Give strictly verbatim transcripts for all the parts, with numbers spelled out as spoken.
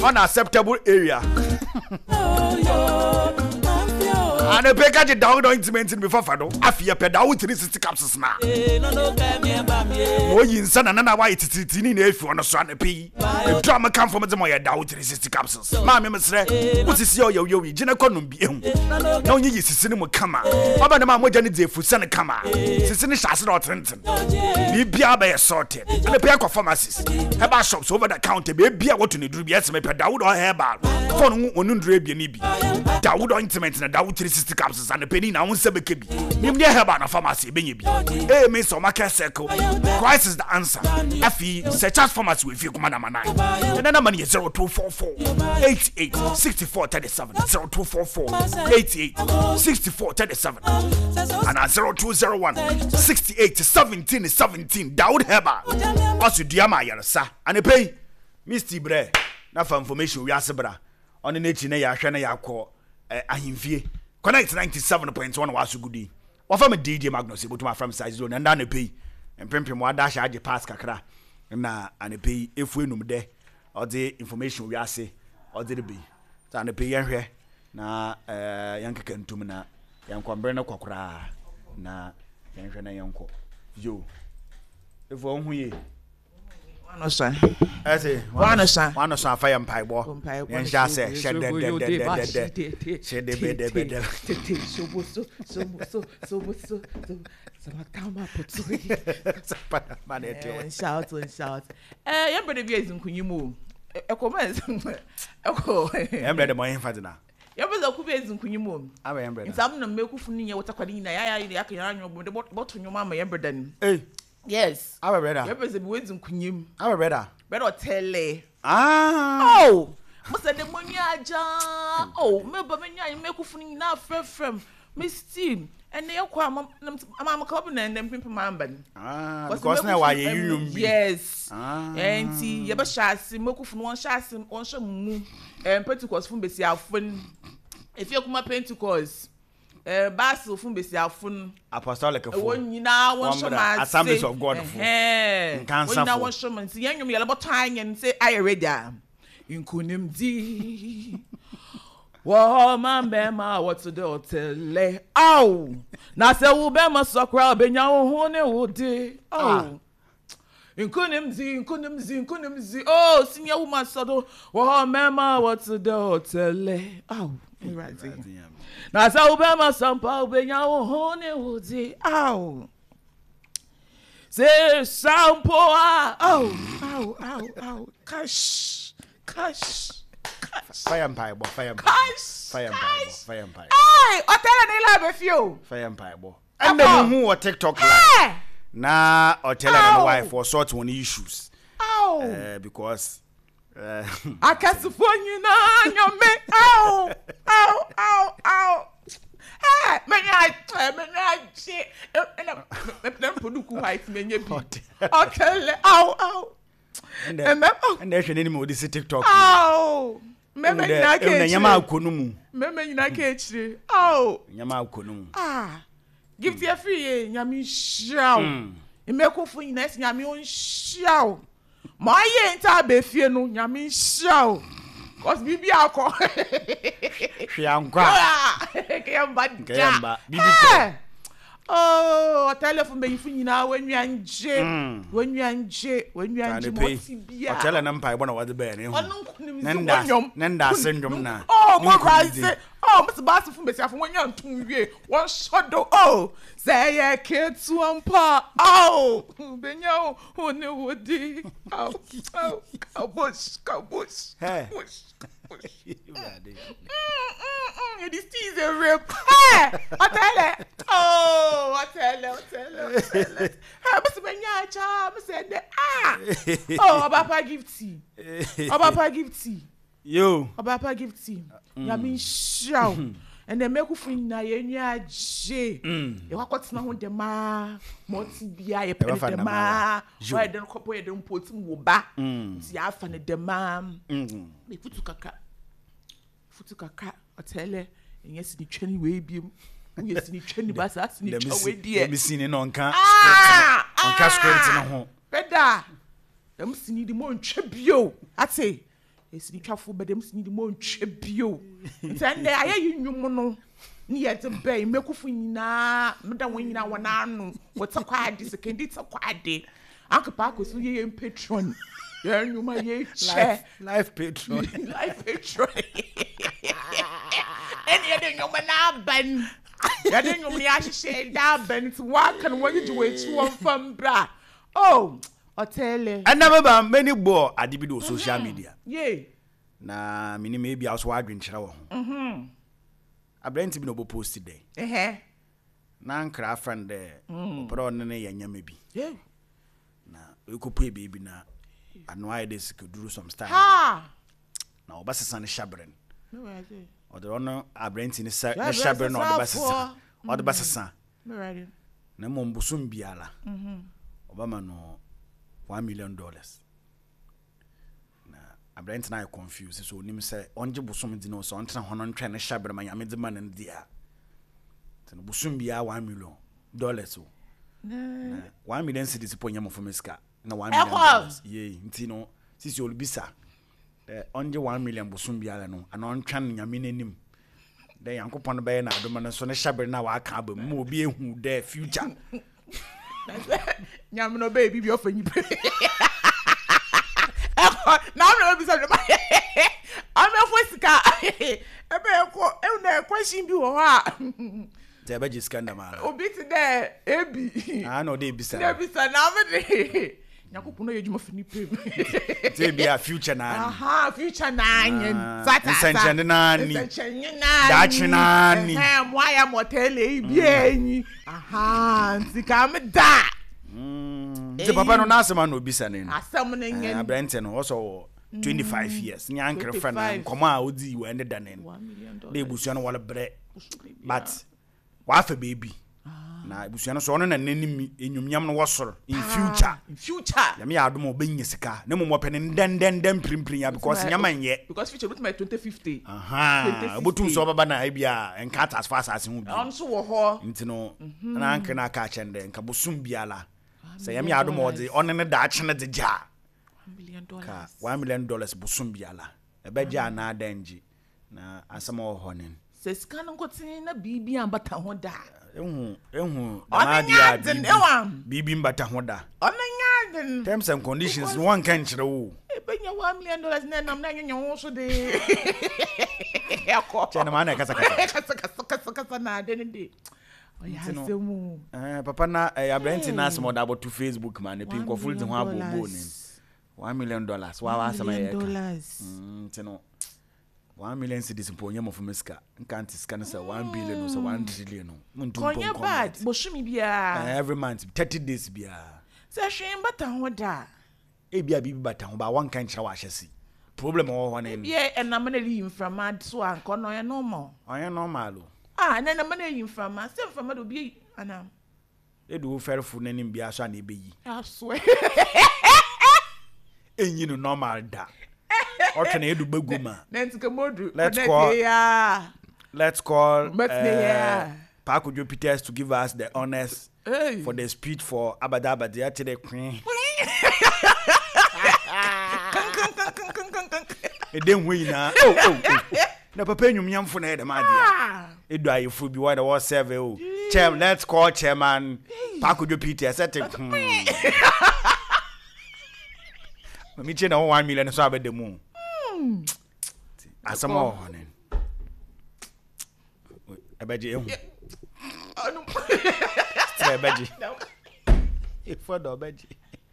unacceptable area. And a package down ointment before Fado. I fear pedal three sixty capsules now. Oh, you son and another white titini if you want to son a pea. The drama come from the Moya down three sixty capsules. Mamma must say, what is your yo yo, Jenna Conum be home? No, you is cinema come out. About the mamma Jenny for Sana come out. Sissini Shas or Trenton. Be beer by assorted. And a pack of pharmacists. Herbal shops over the counter. Be beer what in the dream. Yes, my pedal or herbal. For no one dream you need. Dawood ointment and a Dawood three sixty capsules and a penny now seven kb. Name the herbal pharmacy, baby. Eh, Miss Omaka Circle. Christ is the answer. Effie, such as pharmacy with you, Commander Manai. And then money is zero two four four eight eight six four thirty seven zero two four four eight eight six four thirty seven and at zero two zero one six eight seventeen seventeen. Dawood herbal. Also, Diama Yarasa and a pay Misty Bre. Now for information, we are Sabra on the nature ya Shana Yako. Ahimfie connect ninety-seven point one was good. Or from a D J Magnus, but my from size zone and then a pay and pimping one dash I pass kakra and a pay if we know there or the information we are say or did it be. So the pay here na Yanka Kentumana, Yanko Breno Kokra na Yankana Yanko. Yo, if one we One son. I say One son. One son fire and pie war. And shall say, shed dead, dead, dead, dead, dead. Shed the bed, dead, dead. So, so, so, so, so, so, so, come up with one shout, one shout. Eh, you're better be as in Kunyimu. A comment. I'm ready, my infant now. You're better be as in Kunyimu. I am ready. Some of them make you what a quadina. I can the bottom your mamma, Emberden. Eh. Yes, I read that. Represent words in Kunyum. I read that. Better tell. Ah. Oh, Mister Demonia. Oh, remember when you make a now from Miss Team and they are Mamma Covenant and Pimp Mamban. Ah, because now why you yes. Ah, and see, you have a chassis, Moku from one chassis, on some moon, and Pentecost from Bessia Fun. If you come up Pentecost. Eh, Basil from Besiafun Apostolic of one you now one shaman Assemblies of God. Eh, one now one shaman. See, young me about time and say, I read them. In Kunim D. Whoa, man, Bema, what's the hotel? Oh, now say, will Bema so crowd, Benya, who would do? Oh, in Kunim Z, in Kunim Z, in Kunim Z. Oh, senior woman, so, whoa, Mama, what's the hotel? Oh, right there. Na sa ubema sampa ubenya wohone wodi aw say sampo ah oh ow ow ow cash cash fire empire bo fire empire fire empire fire empire hey hotel ni la be fio fire empire bo and then who on TikTok live na hotel and wife for sort one issues uh, because Uh, I can't phone you now, you me. Ow, ow, ow, ow. Hey, man, I, man, I, shit. And I'm put you wife, man, you be. Okay, ow, ow. And then, and there's an enemy this TikTok. Ow. Meme you not catch. Yama kunumu. Meme you not catch. Ow. Yama kunumu. Ah. Give you free, yami show. You make up for you next, yami on show. My enta be fie no nyame hia cause bibi akọ hia nkwa kemba kemba bibi oh telephone be yifu nyina wanwa nje wanwa nje wanwa nje motibia hotel na mpa ibona wade be ne ho nenda nenda syndrome na oh mo cry oh Mister Basu fu be siafo wanwa ntum wie won shodo oh say ye ketu ampa oh benya ho ne wodi oh oh kabush kabush hey this is a rip hey hotel oh hotel hotel hotel hey Mister Benya cha me say ah oh Obapa gifty Obapa gifty yo Obapa gifty ya me show and then make you na yenwa je e wakoti na ho de ma moti bia ye pe de ma why den kopo ye den potim wo ba ti afa ne de ma me futu kaka futu kaka otele enye sini twani we biem we sini twani ba sa sini twa we die me sini no nka nka script na ho beda dem sini di mo ntwa bio ate esi twafo bedem sini di mo ntwe bio ntende aye yinwum no ni yete bay mekufu nyina meda won nyina wona anu wotakwa ade sekendi takwa ade akapa ko so ye patron ya nyuma ye che life patron life patron en ye de nyuma na ban ya de nyuma ya hye da ban ti wa kan wani ji wechi won fam bra oh otele anaba many bo ade bi do social media yeah na mini me bia so adwen kyerɛ wo ho mhm abrenti bi no bo post day eh na nkra friend de opro ne ne yanyama bi yeah na ekopo e bi na ano aye this could do some style ha na obasesa ne shabren no I say o de ono abrenti ne shabren no de basesa o de basesa no right na mo mbusum biala mhm obama no one million dollars na abrenti na confused so onim say onje busum di no so ontra hono ntwe ne shabren ma yame de man ne dia tene busum bia one million dollars o na one million cedis po nyamo for meska na one million dollars ye nti no sisi olubisa eh onje one million busum bia no ana ontwan nyame nanim de yankopon no be na adoma no so ne shabere na wa aka ba mu obi ehu de future nyame no baby bi ofanyi pe na no be so am afosika ebe ko e na question bi wo ha te ba jiskanda mara obi ti de ebi ah no de bisa de bisa na me de nyakopon no yejuma fini pe te bia future na aha future na anyen tata senchende na ni senchende na dachi na ni eh moya motele ibi enyi aha ntika me da mm te papa no na asema no bisa ne asem ne nyen abrante no also twenty-five years nyankre friend na komo a odi we ende danen de ebusu no wale bre but wa fa baby na ebusu no so no na nanim enyumnyam no wosoro in future in future ya me adom obenye sika na mo pene den den den primprim ya because nyaman ye because future with my twenty fifty aha obotum so baba na bia enka as fast as hu bi on so wo ho ntino na anke na ka chende nka bosum biala say ya me adom odi on ne da chene de ja one million dollars ka one million dollars bosum biala e be ja na danji na asama wo honen se scan nko tin na bibi ambata ho da ehu ehu na dia bibi mbata ho da onanya terms and conditions one can chire wo e benya one million dollars na nam na nyenye ho so de yakọ chena ma na kasa kasa kasa kasa kasa na de de oya semu eh papa na abrenti na asemo da to Facebook man e pin ko full de ho abobo ni one million dollars wa wa sama ye mm tino one million cedis po nyamo for meska nkanti scan say one billion so one trillion no muntu bon konya bad boshumi bia every month thirty days bia se hwen bata ho da e bia bibi bata ho ba wan kan kira wa hyesi problem wo ho na bia enam na li inframa so anko no ye normal oye normal o ah na na na inframa se inframa do bia ana e do ferfu nanim bia so na e beyi I swear enyi no normal da okay na edu baguma let's call yeah let's call uh, yeah Pakujo Peters to give us the honors hey. For the speech for Abada Abadia to the queen e den we na oh oh na papa nyum nyamfo na e de ma dia edu ayefu bi wa the was serve o chairman let's call chairman Pakujo Peters at me che na one million so abedemu asama honen ebeji ehu anu ebeji ifo do ebeji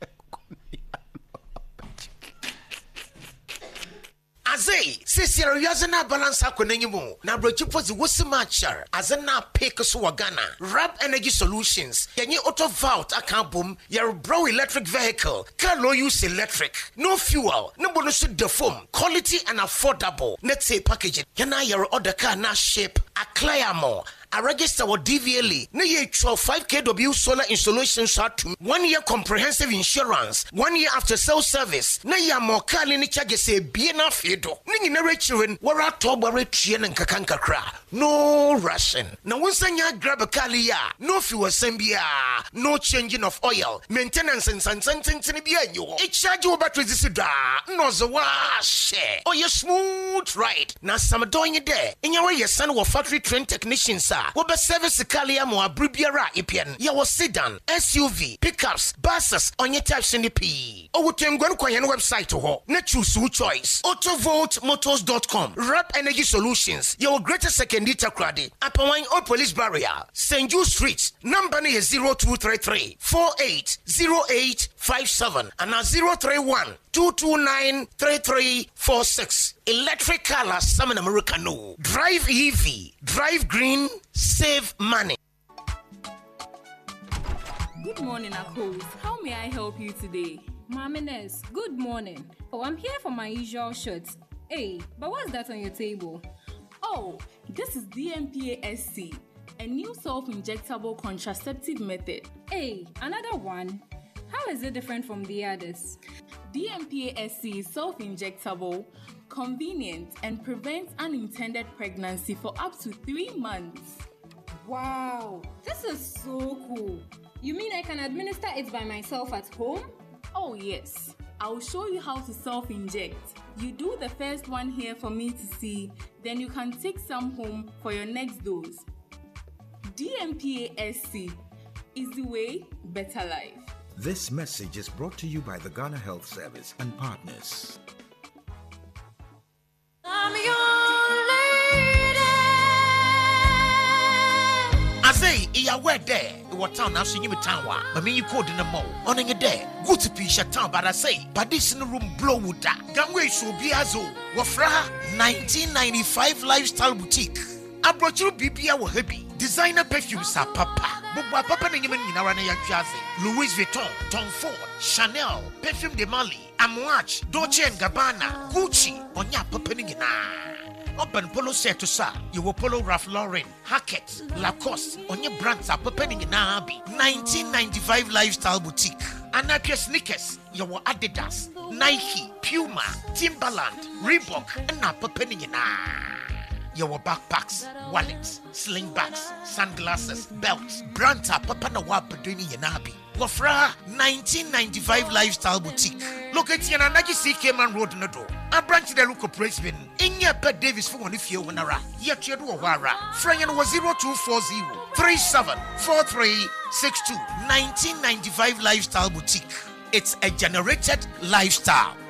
azei sisira yuzina balance akonenyimu na brochipozi wosimatcher azena pick so wagana Rab Energy Solutions yenye auto vault akabum your bro electric vehicle can no use electric no fuel no bonus the foam quality and affordable let's say package yana your order car na shape a clear more I register with D V L E. Na ye twelve five K W solar installation short one year comprehensive insurance, one year after sale service. Na ya mo kali ni charges e bie na fedo. Ni nyina rechiren wara toba retue na nkakanka kra. No rushing. Na wonsanya grab a kali ya. No fuel sembia. No changing of oil. Maintenance and sansantin bia yo. E charge you battery zisida. No zawa share. Oh you smooth ride. Na some doing there. In your way your son will factory trained technicians sir. Wobe service kali ya mo abribiara ipian. Ya was sedan, S U V, pickups, buses on your types in the P. Oh, we can go on website to ho. Na choose your choice. autovolt motors dot com. Rap Energy Solutions. Your greatest second liter credit. Upon all police barrier. Saint Jude Street. Number is zero two three three four eight zero eight five seven and a zero three one two two nine three three four six. Electric color, some in America no. Drive E V. Drive green. Save money. Good morning, Akos. How may I help you today? Mamines, good morning. Oh, I'm here for my usual shirts. Hey, but what's that on your table? Oh, this is D M P A S C, a new self-injectable contraceptive method. Hey, another one? How is it different from the others? D M P A S C is self-injectable, convenient, and prevents unintended pregnancy for up to three months. Wow, this is so cool. You mean I can administer it by myself at home? Oh yes, I'll show you how to self-inject. You do the first one here for me to see, then you can take some home for your next dose. D M P A S C, easy way, better life. This message is brought to you by the Ghana Health Service and partners. I'm your lady. I say, iya where there. What town now? See you in town. I mean, you called in the mall. On in a day. Good to be shut town, but I say, but this in the room blow with that. Gangway so be as oh. Wafra nineteen ninety-five lifestyle boutique. I brought you B B A heavy. Designer perfumes are papa. But papa name in Narana Yajazi. Louis Vuitton, Tom Ford, Chanel, Perfume de Mali, Amouage, Dolce and Gabbana, Gucci, Onya Papanina. Open polo set to sa, you will polo Ralph Lauren, Hackett, Lacoste, on your brands are preparing in Abi. nineteen ninety-five lifestyle boutique. Anapia sneakers, you will Adidas, Nike, Puma, Timberland, Reebok, and not preparing in your backpacks, wallets, sling bags, sunglasses, belts, brands are Papana Wapadini Yanabi. Wafra nineteen ninety-five lifestyle boutique. Located in Anagi C K Man Road Nodo. A branch the local Brisbane. In your pet Davis for one if you wanna. Yet you do a wara. Fryan was zero two four zero three seven four three six two. nineteen ninety-five lifestyle boutique. It's a generated lifestyle.